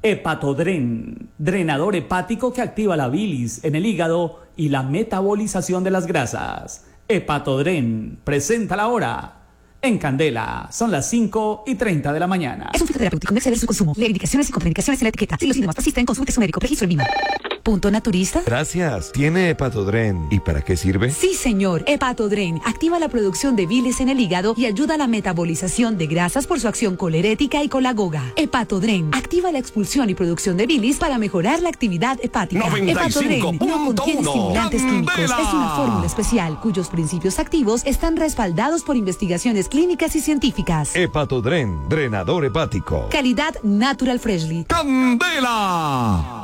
Hepatodren, drenador hepático que activa la bilis en el hígado y la metabolización de las grasas. Hepatodren, presenta la hora. En Candela, son las 5:30 de la mañana. Es un fitoterapéutico, no exceder su consumo. Lee indicaciones y contraindicaciones en la etiqueta. Si los síntomas persisten, consulte a su médico. Registro en Lima. ¿Punto naturista? Gracias. ¿Tiene Hepatodren? ¿Y para qué sirve? Sí, señor. Hepatodren activa la producción de bilis en el hígado y ayuda a la metabolización de grasas por su acción colerética y colagoga. Hepatodren activa la expulsión y producción de bilis para mejorar la actividad hepática. 95.1 Hepatodren no contiene estimulantes químicos. Es una fórmula especial cuyos principios activos están respaldados por investigaciones clínicas y científicas. Hepatodren, drenador hepático. Calidad Natural Freshly. ¡Candela!